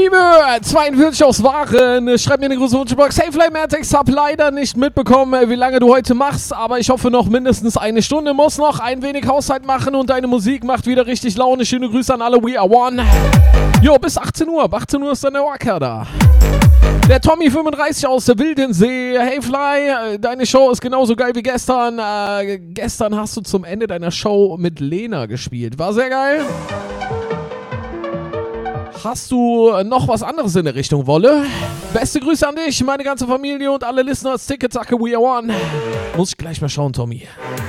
Liebe 42 aus Waren, schreib mir eine große Wunschbox. Hey Flamatics, hab leider nicht mitbekommen, wie lange du heute machst, aber ich hoffe noch mindestens eine Stunde. Muss noch ein wenig Haushalt machen und deine Musik macht wieder richtig Laune. Schöne Grüße an alle, we are one. Jo, bis 18 Uhr. Ab 18 Uhr ist dann der Wacker da. Der Tommy 35 aus der Wildensee. Hey Fly, deine Show ist genauso geil wie gestern. Gestern hast du zum Ende deiner Show mit Lena gespielt. War sehr geil. Hast du noch was anderes in der Richtung, Wolle? Beste Grüße an dich, meine ganze Familie und alle Listeners. Ticketsacke, we are one. Muss ich gleich mal schauen, Tommy.